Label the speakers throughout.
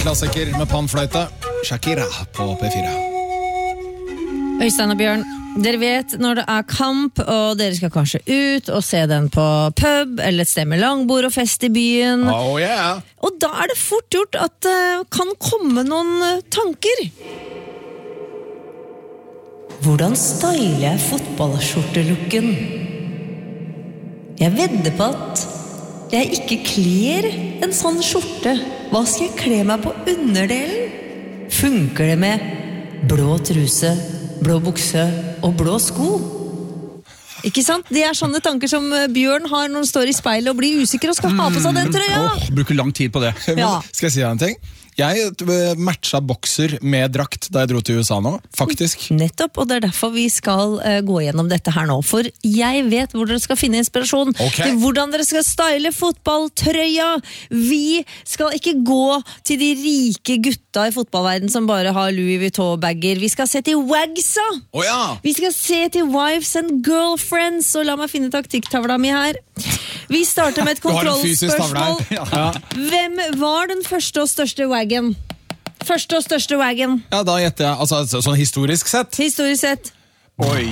Speaker 1: Klassiker med pannfløyte. Shakira på P4.
Speaker 2: Øystein og Bjørn, dere vet når det er kamp, og dere skal kanskje ut og se den på pub, eller et sted med langbord og fest i byen.
Speaker 1: Oh yeah.
Speaker 2: Og da er det fort gjort at det kan komme noen tanker. Hvordan styler jeg fotballskjortelukken? Jeg vedder på at jeg ikke kler en sånn skjorte. Hva skal jeg kle meg på underdelen? Funker det med blå truse, blå bukse og blå sko? Ikke sant? Det er sånne tanker som Bjørn har når han står i speilet og blir usikker og skal ha på seg den trøya.
Speaker 3: Bruker lang tid på det.
Speaker 2: Ja.
Speaker 1: Skal jeg si deg en ting? Jeg matcha bokser med drakt da jeg dro til USA nå, faktisk.
Speaker 2: Nettopp, og det er derfor vi skal gå gjennom dette her nå. For jeg vet hvor dere skal finne inspirasjon til hvordan dere skal style fotballtrøya. Vi skal ikke gå til de rike gutta i fotballverden som bare har Louis Vuitton-bagger. Vi skal se til wagsa!
Speaker 1: Oh, ja. Vi
Speaker 2: skal se til wives and girlfriends, og la meg finne taktikktavla mi her. Vi starter med et kontrollspørsmål.
Speaker 1: Ja.
Speaker 2: Hvem var den første og største wagon? Første og største wagon?
Speaker 1: Ja, da gjetter jeg, altså sånn historisk sett.
Speaker 2: Historisk sett.
Speaker 1: Oi,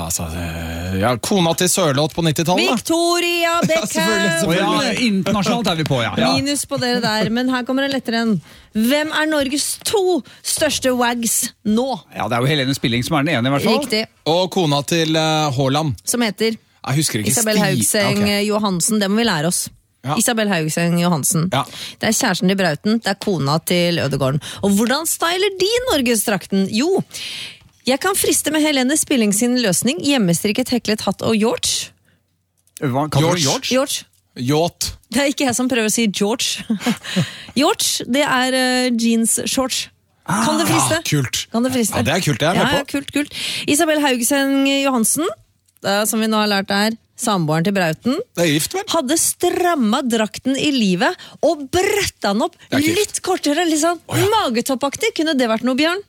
Speaker 1: ja, kona til Sørloth på 90-tallet.
Speaker 2: Victoria Beckham!
Speaker 3: Internasjonalt er vi på, ja.
Speaker 2: Minus på dere der, men her kommer en lettere en. Hvem er Norges 2 største wags nå?
Speaker 3: Ja, det er jo Helene Spilling som er den ene i hvert fall.
Speaker 2: Riktig.
Speaker 1: Og kona til Haaland.
Speaker 2: Som heter?
Speaker 1: Jeg husker ikke
Speaker 2: Isabel Haugseng Johansen, det må vi lære oss. Ja. Isabel Haugseng Johansen.
Speaker 1: Ja.
Speaker 2: Det er kjæresten til Brauten, det er kona til Ødegården. Og hvordan styler de Norgesdrakten? Jo, jeg kan friste med Helene Spilling sin løsning, hjemmestrikket, heklet, hatt og George.
Speaker 3: Hva kaller du George?
Speaker 2: George.
Speaker 1: Yacht.
Speaker 2: Det er ikke jeg som prøver å si George. George, det er jeans-shorts. Kan det friste?
Speaker 1: Ja, kult.
Speaker 2: Kan det friste?
Speaker 1: Ja, det er kult, det er med på.
Speaker 2: Ja, kult. Isabel Haugseng Johansen, som vi nå har lært er samboeren til Brauten,
Speaker 1: det er gift, vel?
Speaker 2: hadde stramma drakten i livet og brøtta den opp litt kortere, litt sånn magetoppaktig. Kunne det vært noe, Bjørn?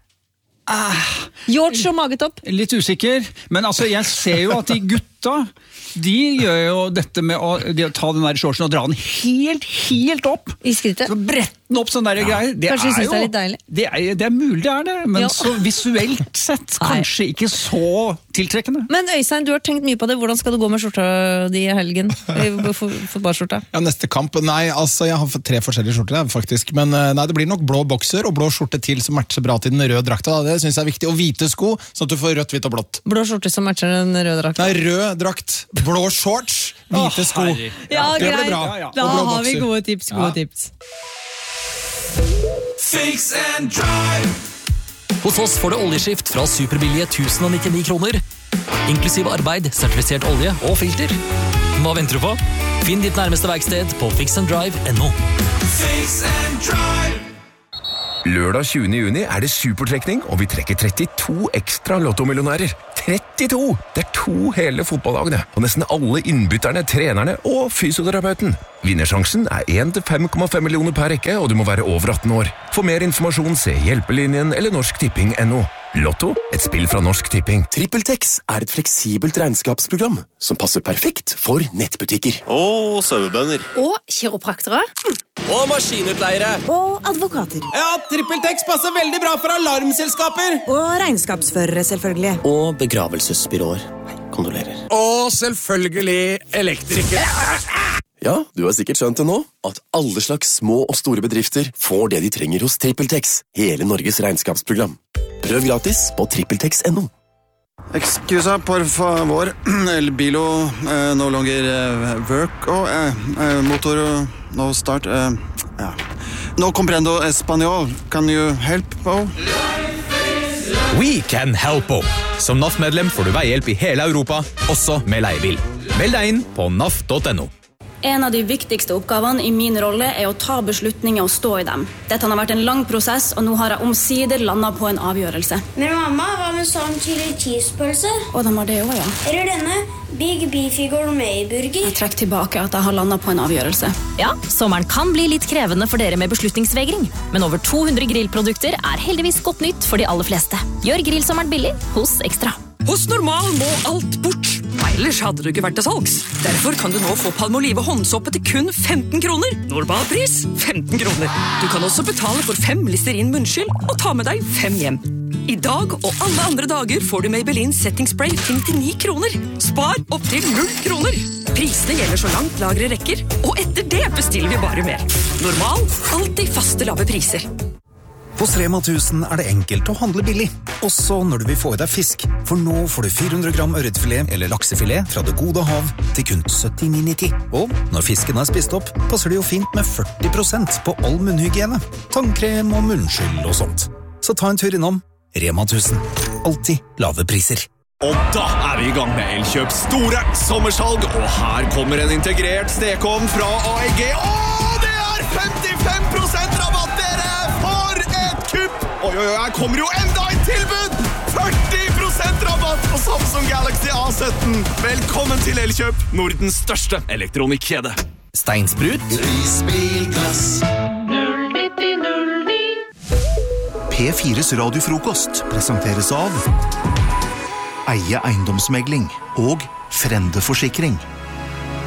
Speaker 2: George og magetopp?
Speaker 3: Litt usikker, men altså jeg ser jo at de gutta, de gjør jo dette med å ta den der shortsen og dra den helt opp.
Speaker 2: I skrittet?
Speaker 3: Så brette den opp sånn der greier.
Speaker 2: Kanskje du synes det er litt deilig?
Speaker 3: Det er mulig det er det, men så visuelt sett kanskje ikke så tiltrekkende.
Speaker 2: Men Øystein, du har tenkt mye på det. Hvordan skal du gå med skjorta di i helgen? Fotballskjorta?
Speaker 1: Ja, neste kamp. Nei, altså jeg har 3 forskjellige skjorter faktisk, men nei, det blir nok blå bokser og blå skjorte til som matcher bra til den røde drakta. Det synes jeg er viktig. Og hvite sko, sånn at du får rødt, hvitt og blått.
Speaker 2: Blå skjorte som matcher den røde drakta?
Speaker 1: Nei, rød drakt, blå shorts, hvite sko.
Speaker 2: Ja,
Speaker 1: det blir bra.
Speaker 2: Da har vi gode tips, tips.
Speaker 4: Fix and drive.
Speaker 5: Hos oss får du oljeskift fra superbillige 1099 kroner, inklusive arbeid, sertifisert olje og filter. Hva venter du på? Finn ditt nærmeste verksted på fixanddrive.no.
Speaker 4: Fix and drive.
Speaker 6: Lørdag 20. juni er det supertrekning, og vi trekker 32 ekstra lottomillionærer. 32! Det er 2 hele fotballagene, og nesten alle innbytterne, trenerne og fysioterapeuten. Vinnersjansen er 1-5,5 millioner per rekke, og du må være over 18 år. For mer informasjon se Hjelpelinjen eller norsktipping.no. Lotto, et spill fra Norsk Tipping.
Speaker 7: TrippelTex er et fleksibelt regnskapsprogram som passer perfekt for nettbutikker.
Speaker 8: Og sauebønder.
Speaker 9: Og kiropraktere.
Speaker 8: Og maskinutleiere.
Speaker 9: Og advokater.
Speaker 8: Ja, TrippelTex passer veldig bra for alarmselskaper.
Speaker 9: Og regnskapsførere, selvfølgelig.
Speaker 7: Og begravelsesbyråer. Kondolerer.
Speaker 8: Og selvfølgelig elektrikere.
Speaker 7: Ja, du har sikkert skjønt det nå, at alle slags små og store bedrifter får det de trenger hos TrippelTex, hele Norges regnskapsprogram. Prøv gratis på trippeltex.no.
Speaker 10: Excusa, por favor. El bilo no longer work. Motor no start. No comprendo español. Can you help?
Speaker 11: We can help. Som NAF-medlem får du veihjelp i hele Europa, også med leiebil. Meld deg inn på naf.no.
Speaker 12: En av de viktigste oppgavene i min rolle er å ta beslutninger og stå i dem. Dette har vært en lang prosess, og nå har jeg omsider landet på en avgjørelse.
Speaker 13: Men mamma, hva med sånn chili cheese-pølse?
Speaker 12: Og de har det også, ja.
Speaker 13: Eller denne Big Beefy Gourmet-burger?
Speaker 12: Jeg trekker tilbake at jeg har landet på en avgjørelse.
Speaker 14: Ja, sommeren kan bli litt krevende for dere med beslutningsvegring, men over 200 grillprodukter er heldigvis godt nytt for de aller fleste. Gjør grillsommeren billig hos Ekstra.
Speaker 15: Hos Normal må alt bort. ellers hadde du ikke vært til salgs. Derfor kan du nå få Palmolive håndsåpe til kun 15 kroner. Normal pris, 15 kroner. Du kan også betale for 5 Listerin munnskyld og ta med deg 5 hjem. I dag og alle andre dager får du Maybelline Setting Spray til 99 kroner. Spar opp til 0 kroner. Prisene gjelder så langt lagre rekker, og etter det bestiller vi bare mer. Normal, alltid faste lave priser.
Speaker 16: Hos Rema 1000 det enkelt å handle billig, også når du vil få i deg fisk. For nå får du 400 gram ørretfilet eller laksefilet fra det gode hav til kun 79,90. Og når fisken spist opp, passer det jo fint med 40% på all munnhygiene, tannkrem og munnskyld og sånt. Så ta en tur innom Rema 1000. Alltid lave priser.
Speaker 17: Og da vi I gang med Elkjøps store sommersalg, og her kommer en integrert stekeovn fra AEG. Det 55% rabatt, dere! For et kupp! Oi, her kommer jo enda en tilbud! 40% rabatt på Samsung Galaxy A17. Velkommen til Elkjøp, Nordens største elektronikkjede.
Speaker 16: Steinsprut.
Speaker 18: Prisbilglass. 09009. P4s radiofrokost presenteres av Eie eiendomsmegling og Frende Forsikring.